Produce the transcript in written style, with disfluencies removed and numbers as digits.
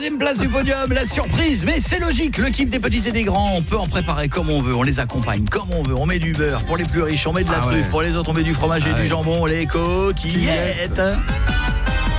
troisième place du podium, la surprise. Mais c'est logique, le kiff des petits et des grands, on peut en préparer comme on veut, on les accompagne comme on veut. On met du beurre pour les plus riches, on met de la truffe, pour les autres on met du fromage et du jambon, les coquillettes.